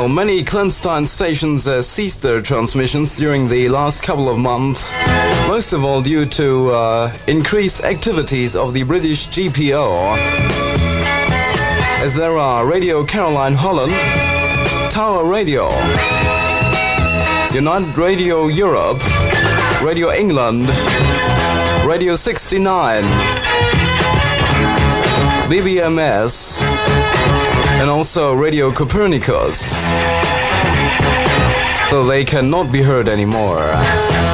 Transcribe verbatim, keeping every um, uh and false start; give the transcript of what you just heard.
Well, many clandestine stations uh, ceased their transmissions during the last couple of months, most of all due to uh, increased activities of the British G P O, as there are Radio Caroline Holland, Tower Radio, United Radio Europe, Radio England, Radio sixty-nine, B B M S, and also Radio Copernicus. So they cannot be heard anymore.